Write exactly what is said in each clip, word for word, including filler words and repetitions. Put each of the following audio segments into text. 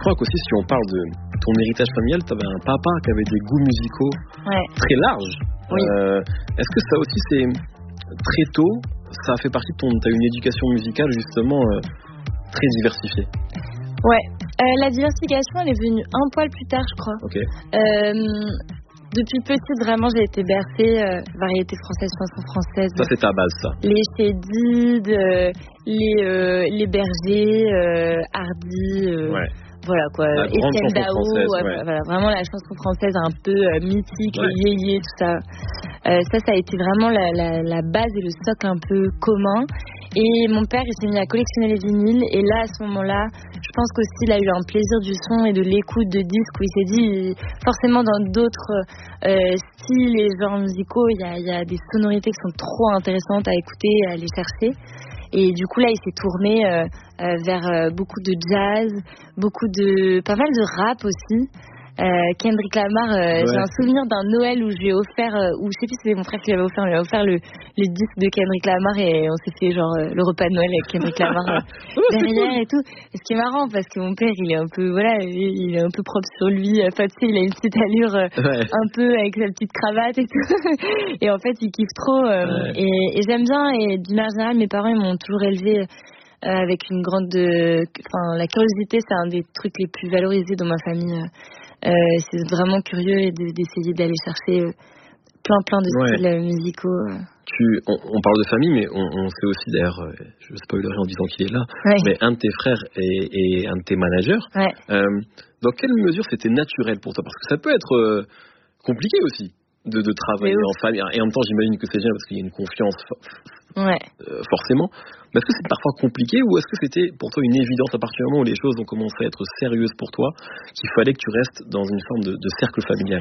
crois qu'aussi, si on parle de ton héritage familial, tu avais un papa qui avait des goûts musicaux ouais. très larges. Oui. Euh, est-ce que ça aussi, c'est très tôt, ça a fait partie de ton... Tu as une éducation musicale, justement, euh, très diversifiée? Ouais. Euh, la diversification, elle est venue un poil plus tard, je crois. Ok. Euh, depuis petite, vraiment, j'ai été bercée euh, variété française, chanson française. Ça, c'est ta base, ça. Les Chédid, euh, les euh, les Bergers, euh, Hardy, euh, ouais. voilà quoi. La grande Étienne chanson Dao, française, ouais, ouais. voilà, vraiment la chanson française un peu euh, mythique, ouais. les yéyés, tout ça. Euh, ça, ça a été vraiment la, la, la base et le socle un peu commun. Et mon père, il s'est mis à collectionner les vinyles. Et là, à ce moment-là, je pense qu'aussi, il a eu un plaisir du son et de l'écoute de disques où il s'est dit, forcément, dans d'autres euh, styles et genres musicaux, il y a, il y a des sonorités qui sont trop intéressantes à écouter, à aller chercher. Et du coup, là, il s'est tourné euh, euh, vers euh, beaucoup de jazz, beaucoup de... pas mal de rap aussi. Euh, Kendrick Lamar, euh, ouais. J'ai un souvenir d'un Noël où je lui ai offert, euh, ou je sais plus si c'était mon frère qui lui avait offert, il lui a offert le, le disque de Kendrick Lamar et on s'est fait genre euh, le repas de Noël avec Kendrick Lamar euh, derrière et tout. Et ce qui est marrant parce que mon père, il est un peu, voilà, il est un peu propre sur lui. Enfin, tu sais, il a une petite allure euh, ouais. un peu avec sa petite cravate et tout. Et en fait, il kiffe trop. Euh, ouais. et, et j'aime bien. Et d'une manière générale, mes parents ils m'ont toujours élevé. Euh, avec une grande, enfin, euh, la curiosité, c'est un des trucs les plus valorisés dans ma famille. Euh, c'est vraiment curieux et de, d'essayer d'aller chercher euh, plein plein de ouais. styles musicaux. Tu, on, on parle de famille, mais on, on sait aussi d'ailleurs, euh, je spoilerai en disant qu'il est là, ouais. mais un de tes frères est, est un de tes managers. Ouais. Euh, dans quelle mesure c'était naturel pour toi? Parce que ça peut être euh, compliqué aussi de, de travailler en famille. Et en même temps, j'imagine que c'est bien parce qu'il y a une confiance ouais. euh, forcément. Mais est-ce que c'est parfois compliqué ou est-ce que c'était pour toi une évidence à partir du moment où les choses ont commencé à être sérieuses pour toi, qu'il fallait que tu restes dans une forme de, de cercle familial?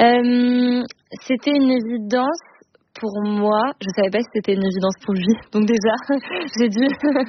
euh, C'était une évidence pour moi. Je savais pas si c'était une évidence pour lui. Donc déjà, j'ai dû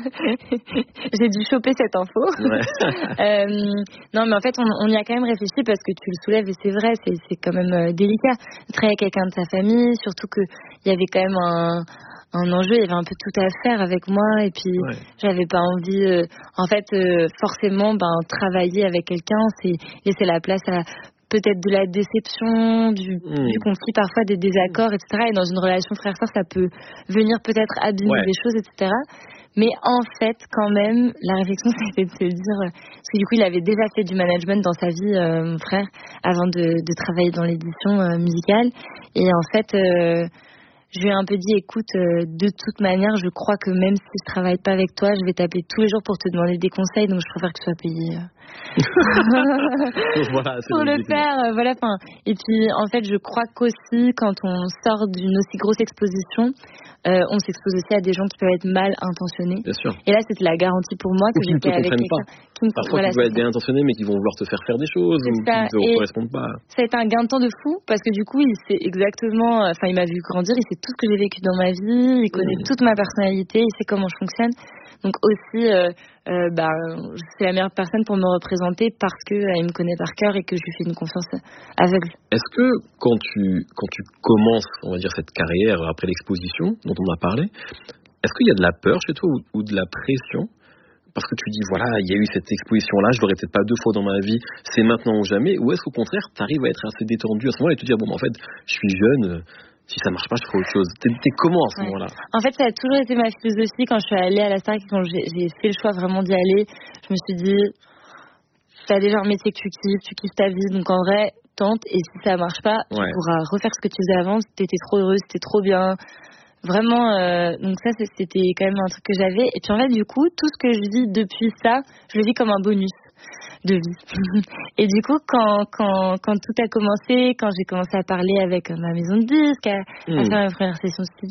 j'ai dû choper cette info. Ouais. euh, non, mais en fait, on, on y a quand même réfléchi parce que tu le soulèves et c'est vrai, c'est, c'est quand même euh, délicat de travailler avec quelqu'un de sa famille, surtout que il y avait quand même un un enjeu, il y avait un peu tout à faire avec moi et puis ouais. j'avais pas envie euh, en fait euh, forcément ben travailler avec quelqu'un c'est laisser la place à peut-être de la déception, du, mmh. du conflit, parfois des désaccords, et cetera. Et dans une relation frère-sœur, ça peut venir peut-être abîmer ouais. des choses, et cetera. Mais en fait, quand même, la réflexion, c'était de se dire... Parce que du coup, il avait déjà fait du management dans sa vie, euh, mon frère, avant de, de travailler dans l'édition euh, musicale. Et en fait... Euh, je lui ai un peu dit, écoute, euh, de toute manière, je crois que même si je travaille pas avec toi, je vais t'appeler tous les jours pour te demander des conseils, donc je préfère que tu sois payé. Voilà, c'est pour le faire, euh, voilà. Fin. Et puis, en fait, je crois qu'aussi, quand on sort d'une aussi grosse exposition, euh, on s'expose aussi à des gens qui peuvent être mal intentionnés. Bien sûr. Et là, c'était la garantie pour moi que ou qui j'étais ne te avec comprennent quelqu'un pas. qui me Parfois, voilà, tu peux être bien intentionné, mais qui vont vouloir te faire faire des choses c'est ou ça. qui ne te et correspondent pas. Ça a été un gain de temps de fou parce que du coup, il sait exactement, enfin, il m'a vu grandir, il sait tout ce que j'ai vécu dans ma vie, il connaît mmh. toute ma personnalité, il sait comment je fonctionne. Donc aussi, euh, euh, bah, c'est la meilleure personne pour me représenter parce que euh, il me connaît par cœur et que je lui fais une confiance aveugle. Est-ce que quand tu quand tu commences, on va dire cette carrière après l'exposition dont on a parlé, est-ce qu'il y a de la peur chez toi ou, ou de la pression? Parce que tu dis, voilà, il y a eu cette exposition-là, je l'aurais peut-être pas deux fois dans ma vie, c'est maintenant ou jamais. Ou est-ce qu'au contraire, tu arrives à être assez détendu à ce moment-là et te dire, bon, bah, en fait, je suis jeune, si ça marche pas, je ferai autre chose. T'es, t'es comment à ce ouais. moment-là? En fait, ça a toujours été ma philosophie quand je suis allée à la Starac, quand j'ai, j'ai fait le choix vraiment d'y aller. Je me suis dit, t'as déjà un métier que tu kiffes, tu kiffes ta vie, donc en vrai, tente, et si ça marche pas, ouais. tu pourras refaire ce que tu faisais avant, t'étais trop heureuse, c'était trop bien. Vraiment, euh, donc ça c'était quand même un truc que j'avais. Et puis en fait, du coup, tout ce que je vis depuis ça, je le vis comme un bonus de vie. Et du coup, quand quand quand tout a commencé, quand j'ai commencé à parler avec ma maison de disques, à, mmh. à faire ma première session studio,